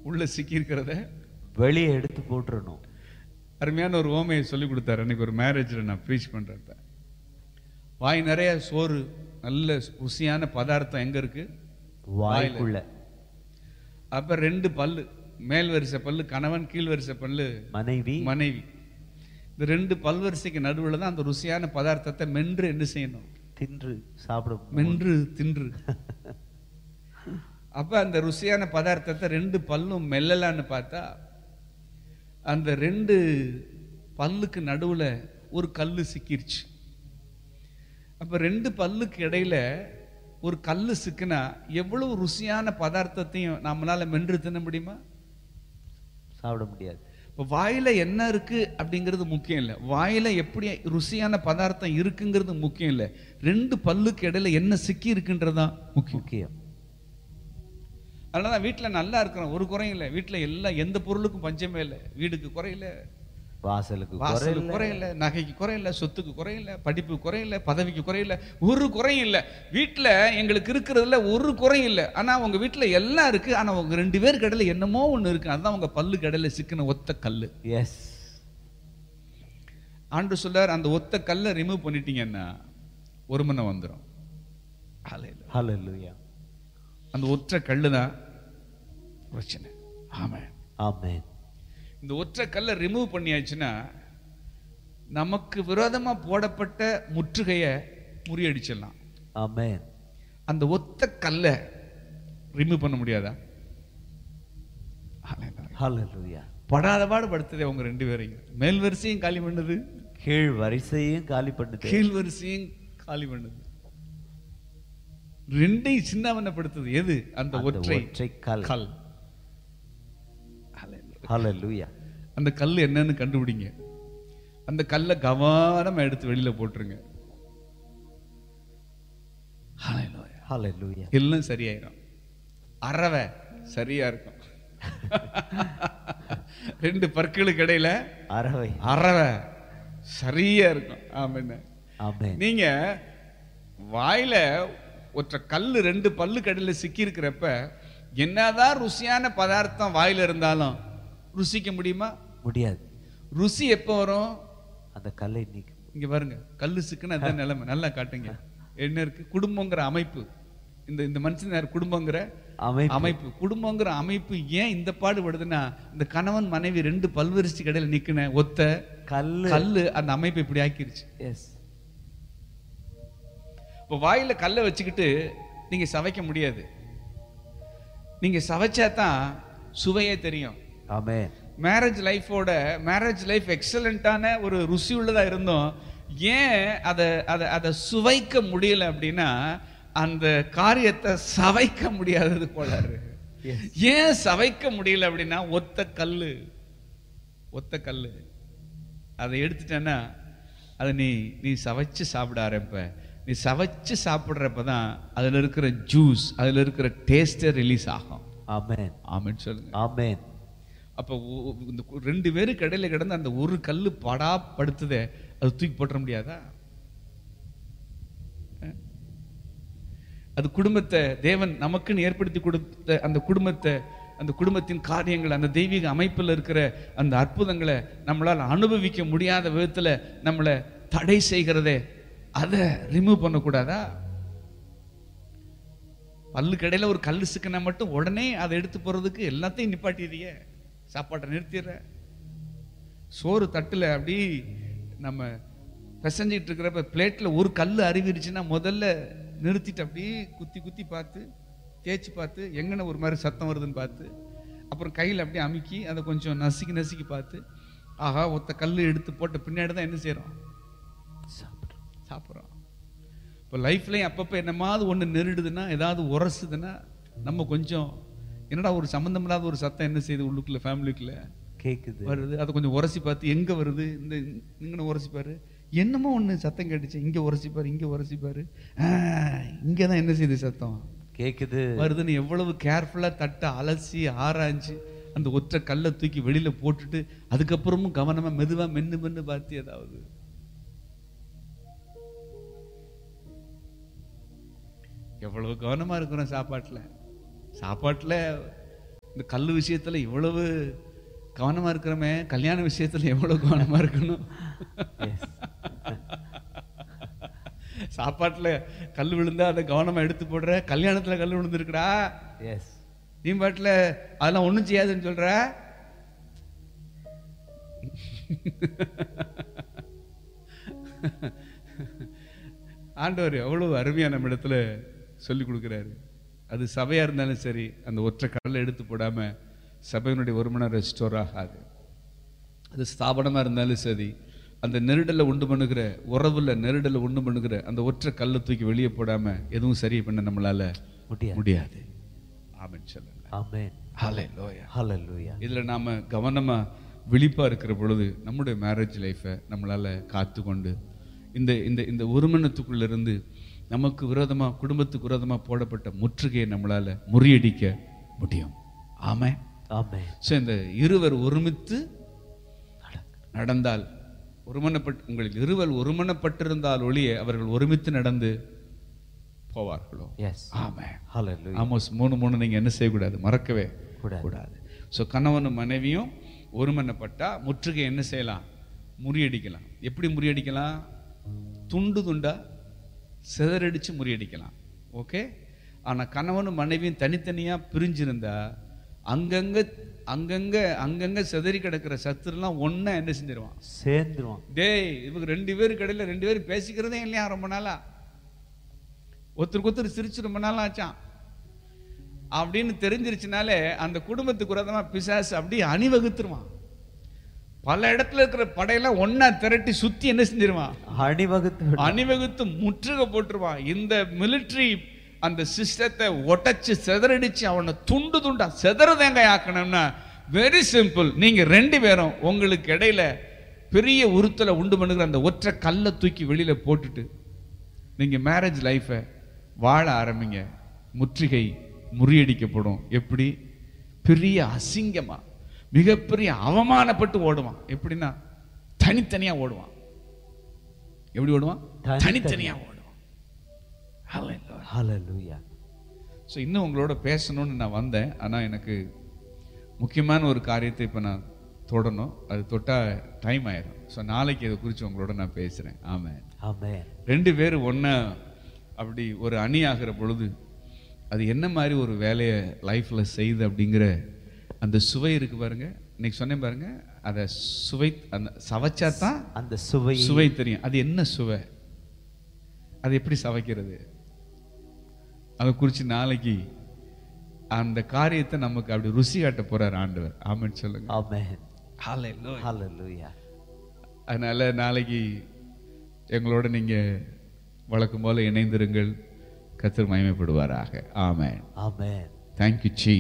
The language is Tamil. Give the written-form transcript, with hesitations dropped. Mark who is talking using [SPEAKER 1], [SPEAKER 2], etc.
[SPEAKER 1] உள்ள சிக்கி இருக்கிறத
[SPEAKER 2] வெளியே எடுத்து போட்டுறணும்.
[SPEAKER 1] அருமையான ஒரு ஓமையை சொல்லி கொடுத்தாரு அன்னைக்கு ஒரு மேரேஜில் நான் ப்ரீச் பண்றப்ப. வாய் நிறைய சோறு, நல்ல ருசியான பதார்த்தம் எங்க இருக்கு?
[SPEAKER 2] வாய்க்குள்ள.
[SPEAKER 1] அப்ப 2 பல்லு, மேல் வரிசை பல்லு கணவன், கீழ் வரிசை பல்லு
[SPEAKER 2] மனைவி.
[SPEAKER 1] இந்த 2 பல்வரிசைக்கு நடுவில் தான் அந்த ருசியான பதார்த்தத்தை மென்று என்ன செய்யணும்?
[SPEAKER 2] தின்று சாப்பிட.
[SPEAKER 1] மென்று தின்று. அப்ப அந்த ருசியான பதார்த்தத்தை 2 பல்லும் மெல்லலான்னு பார்த்தா அந்த 2 பல்லுக்கு நடுவுல ஒரு கல்லு சிக்கிருச்சு. அப்ப 2 பல்லுக்கு இடையில ஒரு கல்லு சிக்கினா எவ்வளவு ருசியான பதார்த்தத்தையும் நம்மளால மென்று தின்ன முடியுமா?
[SPEAKER 2] சாப்பிட முடியாது.
[SPEAKER 1] இப்போ வாயில என்ன இருக்கு அப்படிங்கிறது முக்கியம் இல்லை, வாயில எப்படி ருசியான பதார்த்தம் இருக்குங்கிறது முக்கியம் இல்லை, 2 பல்லுக்கு இடையில என்ன சிக்கி இருக்குன்றதுதான் முக்கியம். அதனாலதான் வீட்டுல நல்லா இருக்கிறோம், ஒரு குறையும் இல்லை. வீட்டுல எல்லாம் எந்த பொருளுக்கும் பஞ்சமே இல்லை. வீடுக்கு குறையில, வாசலுக்கு குறையில, நகைக்கு குறையில, சொத்துக்கு குறையில, படிப்பு குறையில, பதவிக்கு குறையில, ஒரு குறையும் இல்லை. வீட்டுல எங்களுக்கு இருக்கிறதுல ஒரு குறையும் இல்லை. ஆனா உங்க வீட்டுல எல்லாம் இருக்கு. ஆனா உங்க 2 பேருக்கு இடையில என்னமோ ஒண்ணு இருக்கு. அதுதான் உங்க பல்லுக்கு இடையில சிக்கின ஒத்த கல்லு.
[SPEAKER 2] எஸ்.
[SPEAKER 1] ஆண்டு சொல்லார், அந்த ஒத்த கல்லை ரிமூவ் பண்ணிட்டீங்கன்னா ஒரு மணி வந்துடும்.
[SPEAKER 2] ஹல்லேலூயா.
[SPEAKER 1] அந்த ஒற்றை கல்லு தான் பிரச்சனை. ஆமென்,
[SPEAKER 2] ஆமென்.
[SPEAKER 1] இந்த ஒற்றை கல்லை ரிமூவ் பண்ணியாச்சுன்னா நமக்கு விரோதமா போடப்பட்ட முற்றுகையை முறியடிச்சிடலாம்.
[SPEAKER 2] ஆமென்.
[SPEAKER 1] அந்த ஒத்த கல்லை ரிமூவ் பண்ண முடியாதா?
[SPEAKER 2] ஹல்லேலூயா.
[SPEAKER 1] படாத பாடு படுத்துதே உங்க 2 பேரையும். மேல் வரிசையும் காலி பண்ணுது,
[SPEAKER 2] கீழ் வரிசையும் காலி பண்ணுது.
[SPEAKER 1] கீழ் வரிசையும் காலி பண்ணுது. 2ஐயும் சின்னவனப்படுத்துது. எது? அந்த ஒற்றை கல்.
[SPEAKER 2] ஹல்லேலூயா.
[SPEAKER 1] அந்த கல் என்னன்னு கண்டுபிடிங்க. அந்த கல்லை கவனமா எடுத்து வெளியில போட்டுருங்க.
[SPEAKER 2] ஹல்லேலூயா.
[SPEAKER 1] எல்லாம் சரியாயிரும். அரவை சரியா இருக்கும். 2 பற்களுக்கு இடையில அரவை சரியா இருக்கும். ஆமென், ஆமென். நீங்க வாயில ஒற்றை கல்லு 2 பல்லுக்கு இடையில சிக்கி இருக்கிறப்ப என்னதான் ருசியான பதார்த்தம் வாயில இருந்தாலும் ருசிக்க முடியுமா? முடியாது. ருசி எப்போ வரும்? அந்த கல்லை நீக்க. இங்க பாருங்க, கல்லு சிக்குன்னு அதான் நிலைமை. நல்லா காட்டுங்க. என்ன இருக்கு? குடும்பங்கிற அமைப்பு. இந்த மனுஷன் குடும்பங்கிற அமைப்பு. குடும்பங்கிற அமைப்பு ஏன் இந்த பாடுபடுதுன்னா, இந்த கணவன் மனைவி 2 பல்வரிசை கடையில் நிக்கின ஒத்த கல்லு அந்த அமைப்பு இப்படி ஆக்கிருச்சு. எஸ். இப்போ வாயில கல்லை வச்சுக்கிட்டு நீங்க சவைக்க முடியாது. நீங்க சவைச்சாதான் சுவையே தெரியும். ஆமென். மேரேஜ் லைஃப் எக்ஸலண்டான ஒரு ருசி உள்ளதா இருந்தோம். ஏன் அதை சுவைக்க முடியல அப்படின்னா, அந்த காரியத்தை சவைக்க முடியாதது போல. ஏன் சவைக்க முடியல அப்படின்னா, ஒத்த கல்லு அதை எடுத்துட்டேன்னா அதை நீ சவைச்சு சாப்பிட ஆரம்ப. நீ சவைச்சு சாப்பிடுறப்பதான் அதுல இருக்கிற ஜூஸ், அதுல இருக்கிற டேஸ்ட் ரிலீஸ் ஆகும். ஆமென், ஆமென் சொல்லுங்க. ஆமென். அப்ப இந்த 2 பேருக்கு இடையில கிடந்து அந்த ஒரு கல்லு படா படுத்துதே, அது தூக்கி போட்டுற முடியாதா? அது குடும்பத்தை தேவன் நமக்குன்னு ஏற்படுத்தி கொடுத்த அந்த குடும்பத்தின் காரியங்கள், அந்த தெய்வீக அமைப்பில் இருக்கிற அந்த அற்புதங்களை நம்மளால் அனுபவிக்க முடியாத விதத்துல நம்மளை தடை செய்கிறதே, அதை ரிமூவ் பண்ணக்கூடாதா? பல்லுக்கு இடையில ஒரு கல்லு சிக்கினா மட்டும் உடனே அதை எடுத்து போறதுக்கு எல்லாத்தையும் நிப்பாட்டிடுறிய, சாப்பாட்டை நிறுத்திடுற. சோறு தட்டுல அப்படி நம்ம பிசைஞ்சிட்டு இருக்கிறப்ப பிளேட்ல ஒரு கல்லு அருவிருச்சுன்னா முதல்ல நிறுத்திட்டு அப்படியே குத்தி பார்த்து தேய்ச்சி பார்த்து எங்கன ஒரு மாதிரி சத்தம் வருதுன்னு பார்த்து, அப்புறம் கையில் அப்படியே அமுக்கி அதை கொஞ்சம் நசுக்கி பார்த்து, ஆஹா ஒத்த கல்லு எடுத்து போட்ட பின்னாடி தான் என்ன செய்யறோம்? சாப்பிட்றோம். இப்போ லைஃப்லையும் அப்பப்போ என்னமாவது ஒன்று நெருடுதுன்னா, ஏதாவது உரசுதுன்னா, நம்ம கொஞ்சம் என்னடா ஒரு சம்மந்தம் இல்லாத ஒரு சத்தம் என்ன செய்யுது உள்ளுக்குள்ள, ஃபேமிலிக்குள்ள கேட்குது, வருது. அதை கொஞ்சம் உரசி பார்த்து எங்கே வருது, இங்கே உரசிப்பாரு, என்னமோ ஒன்று சத்தம் கேட்டுச்சு, இங்கே உரசிப்பாரு, இங்கே தான் என்ன செய்யுது சத்தம் கேட்குது வருதுன்னு எவ்வளவு கேர்ஃபுல்லாக தட்டை அலசி ஆராய்ஞ்சு அந்த ஒற்றை கல்லை தூக்கி வெளியில் போட்டுட்டு அதுக்கப்புறமும் கவனமாக மெதுவாக மென்னு பார்த்து ஏதாவது எவ்வளவு கவனமா இருக்கிறோம் சாப்பாட்டுல இந்த கல்லு விஷயத்துல இவ்வளவு கவனமா இருக்கிறோமே, கல்யாண விஷயத்துல எவ்வளவு கவனமா இருக்கணும். சாப்பாட்டுல கல் விழுந்தா அதை கவனமா எடுத்து போடுற, கல்யாணத்துல கல் விழுந்துருக்குடா நீ பாட்டுல அதெல்லாம் ஒண்ணும் செய்யாதுன்னு சொல்ற. ஆண்டவர் எவ்வளவு அருமையா நம்ம இடத்துல சொல்லி கொடுக்கிறாரு. அது சபையா இருந்தாலும் சரி, அந்த ஒற்றை கல்லை எடுத்து போடாம சபையினுடைய ஒருமனம் ரெஸ்டோர் ஆகாது. அது ஸ்தாபனமா இருந்தாலும் சரி, அந்த நெருடலை உண்டு பண்ணுகிற, உறவுல நெருடலை உண்டு பண்ணுகிற அந்த ஒற்றை கல்லை தூக்கி வெளியே போடாம எதுவும் சரி பண்ண நம்மளால முடியாது. ஆமென் சொல்லுங்க. ஆமென். ஹல்லேலூயா. ஹல்லேலூயா. இதுல நாம கவனமா விழிப்பா இருக்கிற பொழுது நம்முடைய மேரேஜ் லைஃபை நம்மளால காத்துக்கொண்டு இந்த இந்த இந்த ஒருமனத்துக்குள்ள இருந்து நமக்கு விரோதமா, குடும்பத்துக்கு விரோதமா போடப்பட்ட முற்றுகையை நம்மளால முறியடிக்க முடியும். ஆமென். ஆமென். சோ இந்த இருவர் ஒருமித்து நடந்தால், உங்களில் இருவர் ஒருமனப்பட்டிருந்தால் ஒழிய அவர்கள் ஒருமித்து நடந்து போவார்களோ. ஆமென். ஹல்லேலூயா. ஆமோஸ் 3:3 நீங்க என்ன செய்யக்கூடாது, மறக்கவே கூடாது. சோ கணவனும் மனைவியும் ஒருமனப்பட்டா முற்றுகை என்ன செய்யலாம், முறியடிக்கலாம். எப்படி முறியடிக்கலாம்? துண்டு துண்டா சிதறடிச்சு முறியடிக்கலாம். ஓகே. ஆனா கணவனும் மனைவியும் தனித்தனியா பிரிஞ்சிருந்தா அங்கங்க அங்கங்க அங்கங்க சிதறி கிடக்கிற சத்துருலாம் ஒன்னா என்ன செஞ்சிருவான், சேர்ந்துருவான். டேய் இவங்க 2 பேரும் கடையில 2 பேரும் பேசிக்கிறதே இல்லையா ரொம்ப நாளா, ஒருத்தருக்கு ஒருத்தர் சிரிச்சு ரொம்ப நாளா ஆச்சான் அப்படின்னு தெரிஞ்சிருச்சுனாலே அந்த குடும்பத்துக்கு விரோதமா பிசாசு அப்படியே அணிவகுத்துருவான். பல இடத்துல இருக்கிற படையெல்லாம் ஒன்னா திரட்டி சுத்தி என்ன செஞ்சிருவான், அணிவகுத்து முற்றுகை போட்டுருவான். இந்த மிலிட்டரி அந்த சிஸ்டத்தை ஒட்டச்சு சிதறடிச்சு அவனை துண்டு துண்டா சிதறதேங்க ஆக்கணும்னா வெரி சிம்பிள். நீங்க 2 பேரும் உங்களுக்கு இடையில பெரிய உறுத்தலை உண்டு பண்ணுகிற அந்த ஒற்றை கல்லை தூக்கி வெளியில போட்டுட்டு நீங்க மேரேஜ் லைஃபை வாழ ஆரம்பிங்க. முற்றுகை முறியடிக்கப்படும். எப்படி? பெரிய அசிங்கமா, மிகப்பெரிய அவமானப்பட்டு ஓடுவான். எப்படின்னா தனித்தனியா ஓடுவான். எப்படி ஓடுவான்? தனித்தனியா ஓடுவான். ஹல்லேலூயா. ஸோ இன்னும் உங்களோட பேசணும்னு நான் வந்தேன். ஆனால் எனக்கு முக்கியமான ஒரு காரியத்தை இப்போ நான் தொடணும். அது தொட்டா டைம் ஆயிடும். ஸோ நாளைக்கு இதை குறித்து உங்களோட நான் பேசுகிறேன். ஆமென். ஆமென். 2 பேரும் ஒன்றா அப்படி ஒரு அணி ஆகிற பொழுது அது என்ன மாதிரி ஒரு வேலையை லைஃப்பில் செய்யுது அப்படிங்கிற அந்த சுவை இருக்கு பாருங்க. இன்னைக்கு சொன்னேன் பாருங்க, அதை சுவை, அந்த சவைச்சா தான் அந்த சுவை தெரியும். அது என்ன சுவை, அது எப்படி சவைக்கிறது, அதை குறித்து நாளைக்கு அந்த காரியத்தை நமக்கு அப்படி ருசி காட்ட போறார் ஆண்டவர். ஆமென் சொல்லுங்க. ஆமென். ஹல்லேலூயா. ஹல்லேலூயா. அதனால நாளைக்கு எங்களோட நீங்க வழக்கம் போல இணைந்திருங்கள். கர்த்தர் மகிமைப்படுவாராக. ஆமென். ஆமென். Thank you, Jesus.